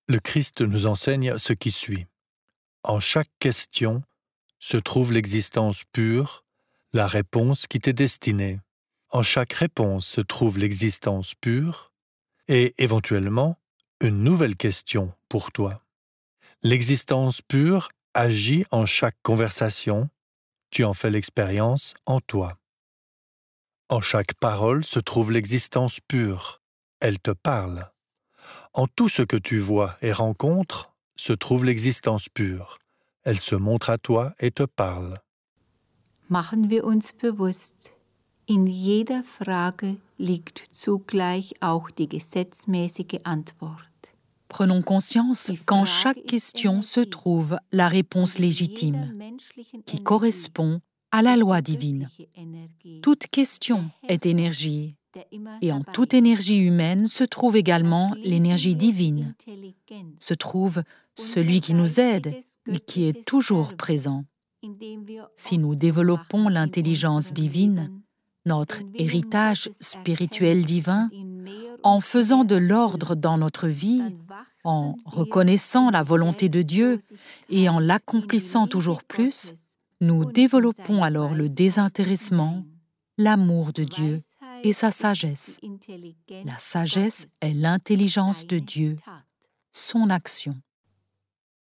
Le Christ nous enseigne ce qui suit. En chaque question se trouve l'existence pure, la réponse qui t'est destinée. En chaque réponse se trouve l'existence pure et, éventuellement, une nouvelle question pour toi. L'existence pure agit en chaque conversation, tu en fais l'expérience en toi. En chaque parole se trouve l'existence pure, elle te parle. En tout ce que tu vois et rencontres se trouve l'existence pure, elle se montre à toi et te parle. Machen wir uns bewusst, in jeder Frage liegt zugleich auch die gesetzmäßige Antwort. Prenons conscience qu'en chaque question se trouve la réponse légitime, qui correspond à la loi divine. Toute question est énergie, et en toute énergie humaine se trouve également l'énergie divine. Se trouve celui qui nous aide et qui est toujours présent. Si nous développons l'intelligence divine, notre héritage spirituel divin, en faisant de l'ordre dans notre vie, en reconnaissant la volonté de Dieu et en l'accomplissant toujours plus, nous développons alors le désintéressement, l'amour de Dieu et sa sagesse. La sagesse est l'intelligence de Dieu, son action.